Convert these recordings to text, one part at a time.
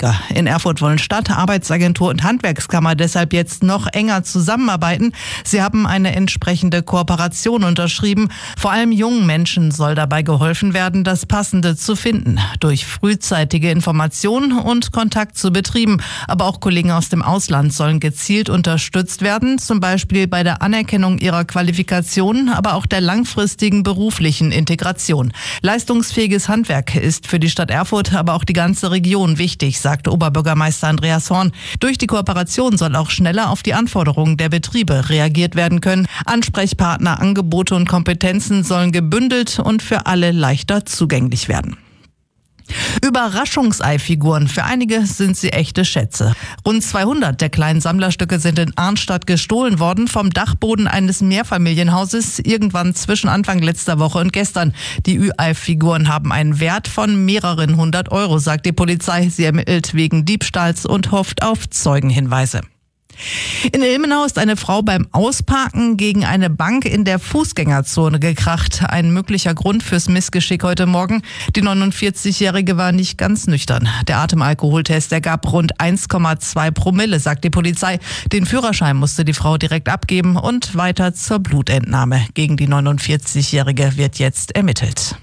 schwieriger. In Erfurt wollen Stadt, Arbeitsagentur und Handwerkskammer deshalb jetzt noch enger zusammenarbeiten. Sie haben eine entsprechende Kooperation unterschrieben. Vor allem jungen Menschen soll dabei geholfen werden, das Passende zu finden. Durch frühzeitige Informationen und Kontakt zu Betrieben. Aber auch Kollegen aus dem Ausland sollen gezielt unterstützt werden, zum Beispiel bei der Anerkennung ihrer Qualifikationen, aber auch der langfristigen beruflichen Integration. Leistungsfähiges Handwerk ist für die Stadt Erfurt, aber auch die ganze Region wichtig, sagte Oberbürgermeister Andreas Horn. Durch die Kooperation soll auch schneller auf die Anforderungen der Betriebe reagiert werden können. Ansprechpartner, Angebote und Kompetenzen sollen gebündelt und für alle leichter zugänglich werden. Überraschungseifiguren. Für einige sind sie echte Schätze. Rund 200 der kleinen Sammlerstücke sind in Arnstadt gestohlen worden vom Dachboden eines Mehrfamilienhauses irgendwann zwischen Anfang letzter Woche und gestern. Die Ü-Ei-Figuren haben einen Wert von mehreren 100 Euro, sagt die Polizei. Sie ermittelt wegen Diebstahls und hofft auf Zeugenhinweise. In Ilmenau ist eine Frau beim Ausparken gegen eine Bank in der Fußgängerzone gekracht. Ein möglicher Grund fürs Missgeschick heute Morgen. Die 49-Jährige war nicht ganz nüchtern. Der Atemalkoholtest ergab rund 1,2 Promille, sagt die Polizei. Den Führerschein musste die Frau direkt abgeben und weiter zur Blutentnahme. Gegen die 49-Jährige wird jetzt ermittelt.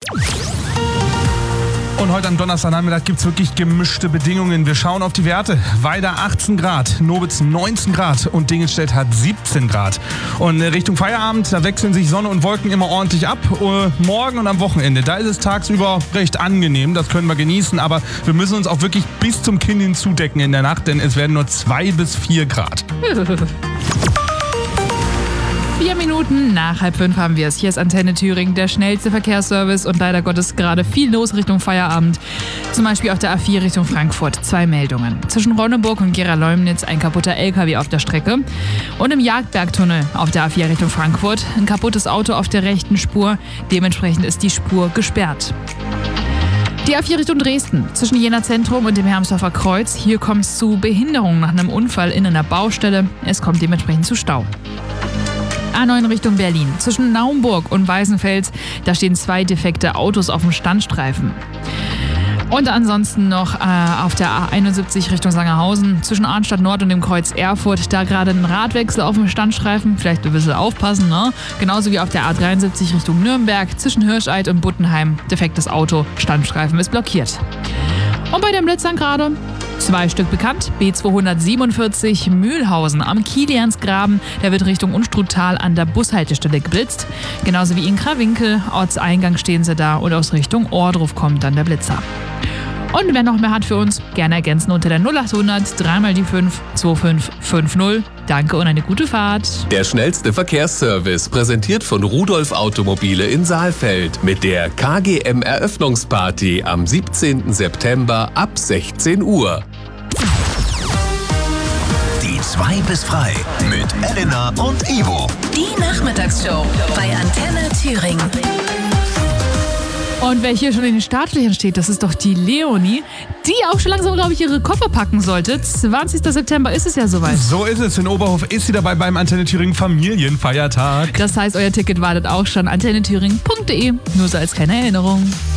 Und heute am Donnerstagnachmittag gibt es wirklich gemischte Bedingungen. Wir schauen auf die Werte. Weida 18 Grad, Nobitz 19 Grad und Dingelstedt hat 17 Grad. Und Richtung Feierabend, da wechseln sich Sonne und Wolken immer ordentlich ab. Morgen und am Wochenende, da ist es tagsüber recht angenehm, das können wir genießen. Aber wir müssen uns auch wirklich bis zum Kinn hin zudecken in der Nacht, denn es werden nur 2 bis 4 Grad. 4 Minuten nach 4:30 haben wir es. Hier ist Antenne Thüringen, der schnellste Verkehrsservice und leider Gottes gerade viel los Richtung Feierabend. Zum Beispiel auf der A4 Richtung Frankfurt. 2 Meldungen. Zwischen Ronneburg und Gera-Leumnitz ein kaputter LKW auf der Strecke. Und im Jagdbergtunnel auf der A4 Richtung Frankfurt ein kaputtes Auto auf der rechten Spur. Dementsprechend ist die Spur gesperrt. Die A4 Richtung Dresden, zwischen Jena Zentrum und dem Hermsdorfer Kreuz. Hier kommt es zu Behinderungen nach einem Unfall in einer Baustelle. Es kommt dementsprechend zu Stau. A9 Richtung Berlin. Zwischen Naumburg und Weißenfels, da stehen 2 defekte Autos auf dem Standstreifen. Und ansonsten noch auf der A71 Richtung Sangerhausen, zwischen Arnstadt Nord und dem Kreuz Erfurt, da gerade ein Radwechsel auf dem Standstreifen, vielleicht ein bisschen aufpassen, ne? Genauso wie auf der A73 Richtung Nürnberg, zwischen Hirscheid und Buttenheim, defektes Auto, Standstreifen ist blockiert. Und bei den Blitzern gerade 2 Stück bekannt. B247 Mühlhausen am Kiliansgraben. Der wird Richtung Unstruttal an der Bushaltestelle geblitzt. Genauso wie in Krawinkel. Ortseingang stehen sie da und aus Richtung Ohrdruf kommt dann der Blitzer. Und wer noch mehr hat für uns, gerne ergänzen unter der 0800 3 mal die 5 2550. Danke und eine gute Fahrt. Der schnellste Verkehrsservice, präsentiert von Rudolf Automobile in Saalfeld mit der KGM Eröffnungsparty am 17. September ab 16 Uhr. Die 2 bis frei mit Elena und Ivo. Die Nachmittagsshow bei Antenne Thüringen. Und wer hier schon in den Startlöchern steht, das ist doch die Leonie, die auch schon langsam, glaube ich, ihre Koffer packen sollte. 20. September ist es ja soweit. So ist es. In Oberhof ist sie dabei beim Antenne Thüringen Familienfeiertag. Das heißt, euer Ticket wartet auch schon. antennethüringen.de. Nur so als kleine Erinnerung.